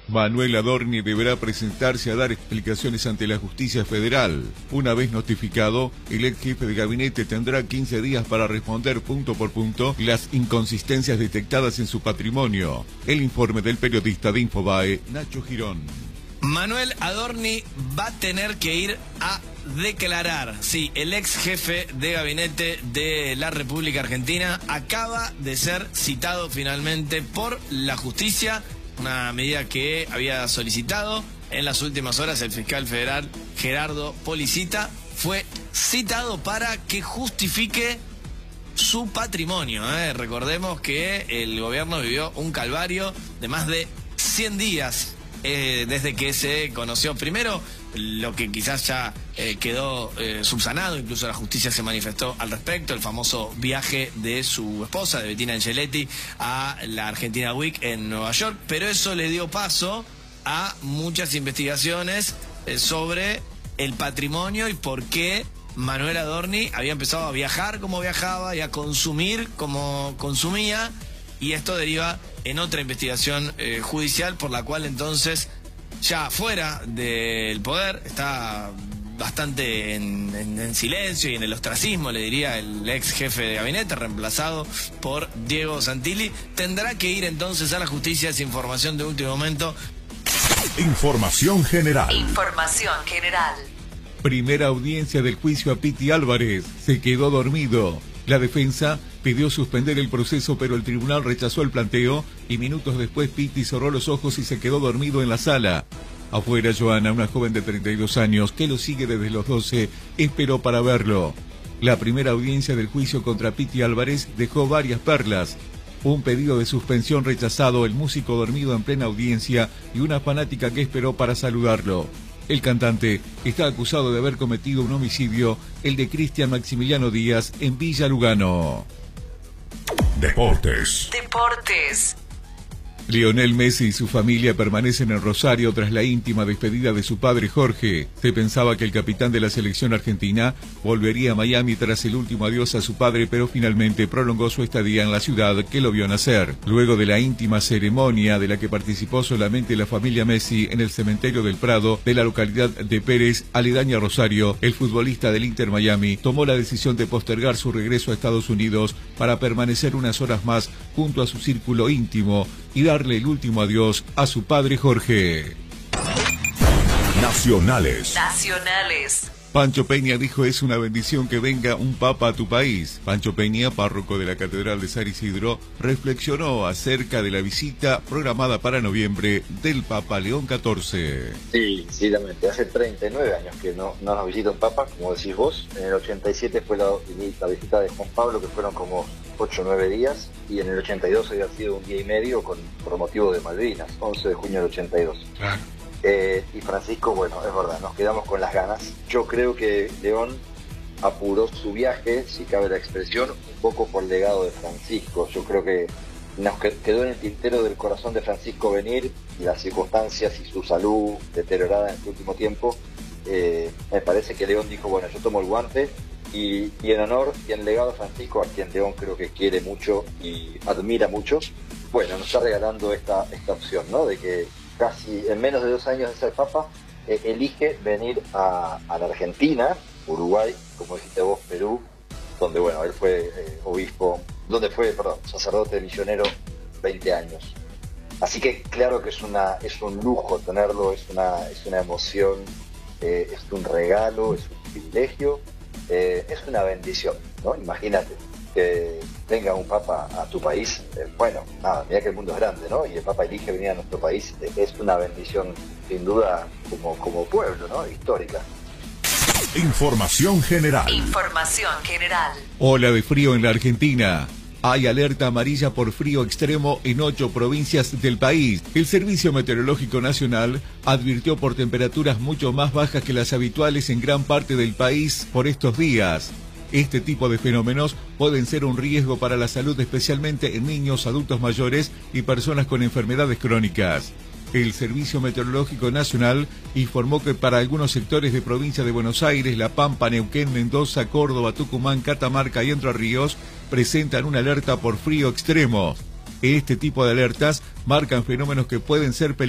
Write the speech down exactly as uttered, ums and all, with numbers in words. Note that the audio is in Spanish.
Manuel Adorni deberá presentarse a dar explicaciones ante la justicia federal. Una vez notificado, el ex jefe de gabinete tendrá quince días para responder punto por punto las inconsistencias detectadas en su patrimonio. El informe del periodista de Infobae, Nacho Girón. Manuel Adorni va a tener que ir a declarar. Sí, el ex jefe de gabinete de la República Argentina acaba de ser citado finalmente por la justicia, una medida que había solicitado en las últimas horas el fiscal federal Gerardo Policita. Fue citado para que justifique su patrimonio, ¿eh? Recordemos que el gobierno vivió un calvario de más de cien días eh, desde que se conoció primero lo que quizás ya eh, quedó eh, subsanado, incluso la justicia se manifestó al respecto, el famoso viaje de su esposa, de Bettina Angeletti, a la Argentina Week en Nueva York, pero eso le dio paso a muchas investigaciones eh, sobre el patrimonio y por qué Manuel Adorni había empezado a viajar como viajaba y a consumir como consumía, y esto deriva en otra investigación eh, judicial por la cual entonces, ya fuera del poder, está bastante en, en, en silencio y en el ostracismo, le diría el ex jefe de gabinete, reemplazado por Diego Santilli. Tendrá que ir entonces a la justicia, esa información de último momento. Información general. Información general. Primera audiencia del juicio a Piti Álvarez. Se quedó dormido. La defensa pidió suspender el proceso, pero el tribunal rechazó el planteo y minutos después Piti cerró los ojos y se quedó dormido en la sala. Afuera, Joana, una joven de treinta y dos años que lo sigue desde los doce, esperó para verlo. La primera audiencia del juicio contra Piti Álvarez dejó varias perlas. Un pedido de suspensión rechazado, el músico dormido en plena audiencia y una fanática que esperó para saludarlo. El cantante está acusado de haber cometido un homicidio, el de Cristian Maximiliano Díaz, en Villa Lugano. Deportes. Deportes. Lionel Messi y su familia permanecen en Rosario tras la íntima despedida de su padre Jorge. Se pensaba que el capitán de la selección argentina volvería a Miami tras el último adiós a su padre, pero finalmente prolongó su estadía en la ciudad que lo vio nacer. Luego de la íntima ceremonia de la que participó solamente la familia Messi en el cementerio del Prado de la localidad de Pérez, aledaña a Rosario, el futbolista del Inter Miami tomó la decisión de postergar su regreso a Estados Unidos para permanecer unas horas más junto a su círculo íntimo y darle el último adiós a su padre Jorge. Nacionales. Nacionales. Pancho Peña dijo: es una bendición que venga un papa a tu país. Pancho Peña, párroco de la Catedral de San Isidro, reflexionó acerca de la visita programada para noviembre del Papa León catorce. Sí, ciertamente. Hace treinta y nueve años que no, no nos visita un papa, como decís vos. En el ochenta y siete fue la, la visita de Juan Pablo, que fueron como ocho o nueve días, y en el ochenta y dos había sido un día y medio con, por motivo de Malvinas, once de junio del ochenta y dos. Claro. Eh, y Francisco, bueno, es verdad, nos quedamos con las ganas. Yo creo que León apuró su viaje, si cabe la expresión, un poco por legado de Francisco. Yo creo que nos quedó en el tintero del corazón de Francisco venir, y las circunstancias y su salud deteriorada en este último tiempo. Eh, me parece que León dijo: bueno, yo tomo el guante, y, y en honor y en legado a Francisco, a quien León creo que quiere mucho y admira mucho, bueno, nos está regalando esta, esta opción, ¿no? De que casi en menos de dos años de ser papa, eh, elige venir a, a la Argentina, Uruguay, como dijiste vos, Perú, donde, bueno, él fue eh, obispo, donde fue, perdón, sacerdote misionero veinte años. Así que claro que es una es un lujo tenerlo, es una, es una emoción, eh, es un regalo, es un privilegio, eh, es una bendición, ¿no? Imagínate que venga un papa a tu país, eh, bueno, nada, mira que el mundo es grande, ¿no? Y el papa elige venir a nuestro país, eh, es una bendición, sin duda, como, como pueblo, ¿no? Histórica. Información general. Información general. Ola de frío en la Argentina. Hay alerta amarilla por frío extremo en ocho provincias del país. El Servicio Meteorológico Nacional advirtió por temperaturas mucho más bajas que las habituales en gran parte del país por estos días. Este tipo de fenómenos pueden ser un riesgo para la salud, especialmente en niños, adultos mayores y personas con enfermedades crónicas. El Servicio Meteorológico Nacional informó que para algunos sectores de provincia de Buenos Aires, La Pampa, Neuquén, Mendoza, Córdoba, Tucumán, Catamarca y Entre Ríos presentan una alerta por frío extremo. Este tipo de alertas marcan fenómenos que pueden ser peligrosos